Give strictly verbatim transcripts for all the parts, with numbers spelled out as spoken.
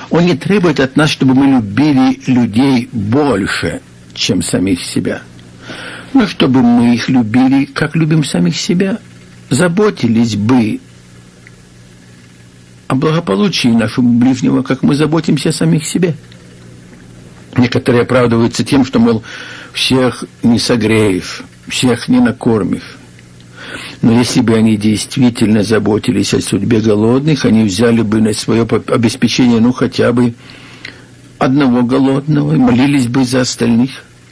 Он не требует от нас, чтобы мы любили людей больше, чем самих себя. Но чтобы мы их любили, как любим самих себя, заботились бы о благополучии нашего ближнего, как мы заботимся о самих себе. Некоторые оправдываются тем, что, мол, всех не согреешь, всех не накормишь. Но если бы они действительно заботились о судьбе голодных, они взяли бы на свое обеспечение, ну, хотя бы одного голодного и молились бы за остальных.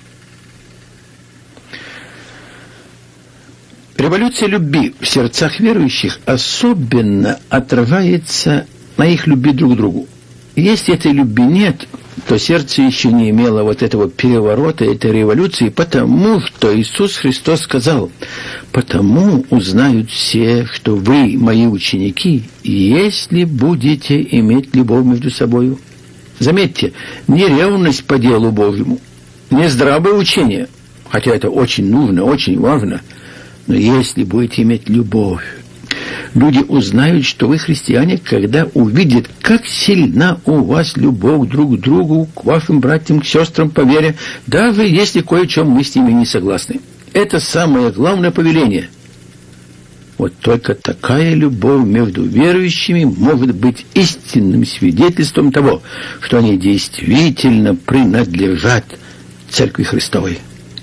Революция любви в сердцах верующих особенно отражается на их любви друг к другу. Если этой любви нет, то сердце еще не имело вот этого переворота, этой революции, потому что Иисус Христос сказал: «Потому узнают все, что вы мои ученики, если будете иметь любовь между собою». Заметьте, не ревность по делу Божьему, не здравое учение, хотя это очень нужно, очень важно, но если будете иметь любовь, люди узнают, что вы христиане, когда увидят, как сильна у вас любовь друг к другу, к вашим братьям, к сестрам по вере, даже если кое в чем мы с ними не согласны. Это самое главное повеление. Вот только такая любовь между верующими может быть истинным свидетельством того, что они действительно принадлежат Церкви Христовой.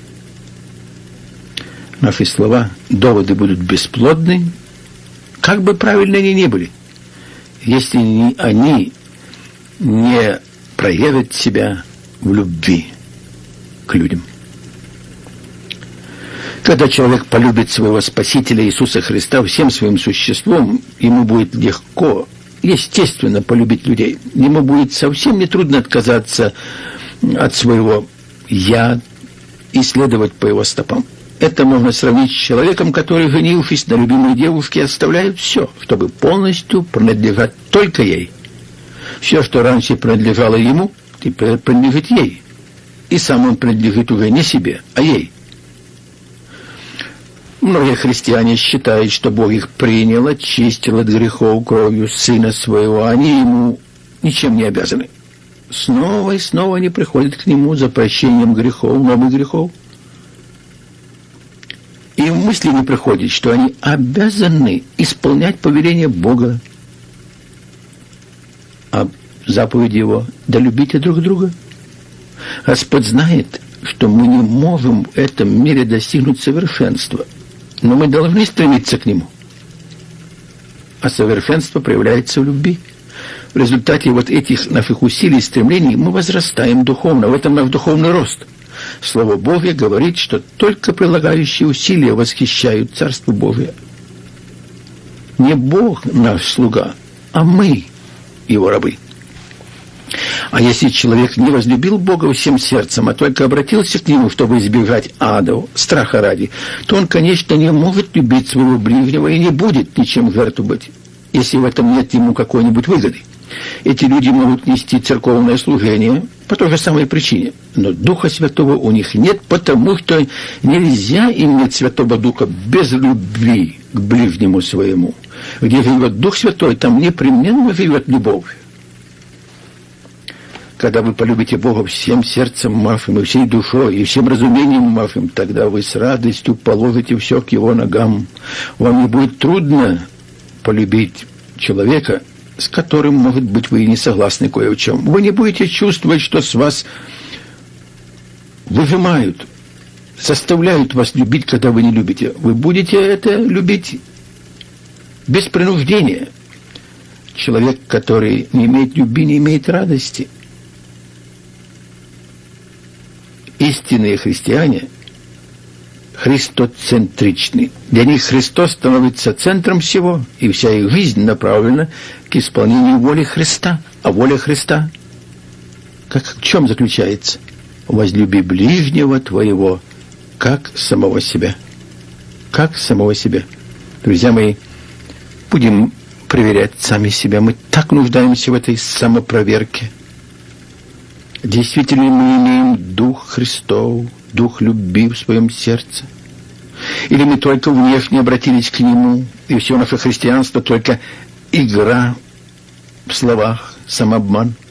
Наши слова, доводы будут бесплодны, как бы правильно они ни были, если они не проявят себя в любви к людям. Когда человек полюбит своего Спасителя Иисуса Христа всем своим существом, ему будет легко, естественно, полюбить людей. Ему будет совсем нетрудно отказаться от своего «я» и следовать по его стопам. Это можно сравнить с человеком, который, женившись на любимой девушке, оставляет все, чтобы полностью принадлежать только ей. Все, что раньше принадлежало ему, теперь принадлежит ей. И сам он принадлежит уже не себе, а ей. Многие христиане считают, что Бог их принял, очистил от грехов кровью Сына Своего, а они Ему ничем не обязаны. Снова и снова они приходят к Нему за прощением грехов, новых грехов. И в мысли не приходит, что они обязаны исполнять повеление Бога, а заповедь Его – да любите друг друга. Господь знает, что мы не можем в этом мире достигнуть совершенства, но мы должны стремиться к Нему. А совершенство проявляется в любви. В результате вот этих наших усилий и стремлений мы возрастаем духовно, в этом наш духовный рост. Слово Божье говорит, что только прилагающие усилия восхищают Царство Божие. Не Бог наш слуга, а мы Его рабы. А если человек не возлюбил Бога всем сердцем, а только обратился к Нему, чтобы избежать ада, страха ради, то он, конечно, не может любить своего ближнего и не будет ничем жертвовать, если в этом нет ему какой-нибудь выгоды. Эти люди могут нести церковное служение по той же самой причине, но Духа Святого у них нет, потому что нельзя иметь Святого Духа без любви к ближнему своему. Где живет Дух Святой, там непременно живет любовь. Когда вы полюбите Бога всем сердцем вашим, и всей душой, и всем разумением вашим, тогда вы с радостью положите все к Его ногам. Вам не будет трудно полюбить человека, с которым, может быть, вы и не согласны кое в чем. Вы не будете чувствовать, что с вас выжимают, заставляют вас любить, когда вы не любите. Вы будете это любить без принуждения. Человек, который не имеет любви, не имеет радости. Истинные христиане христоцентричны. Для них Христос становится центром всего, и вся их жизнь направлена к исполнению воли Христа. А воля Христа как в чем заключается? Возлюби ближнего твоего, как самого себя. Как самого себя. Друзья мои, будем проверять сами себя. Мы так нуждаемся в этой самопроверке. Действительно, мы имеем Дух Христов, Дух любви в своем сердце? Или мы только внешне обратились к Нему, и все наше христианство только игра в словах, самообман?